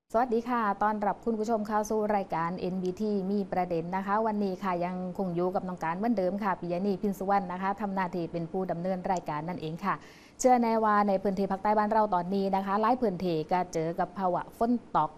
สวัสดีค่ะต้อนรับคุณผู้ชมเข้าสู่รายการ NBT มีประเด็นนะคะวันนี้ค่ะยังคงอยู่กับน้องการเหมือนเดิมค่ะปิยนีพินสุวรรณนะคะทำหน้าที่เป็นผู้ดำเนินรายการนั่นเองค่ะเชื่อแน่ว่าในพื้นที่ภาคใต้บ้านเราตอนนี้นะคะหลายพื้นที่ก็เจอกับภาวะฝนตก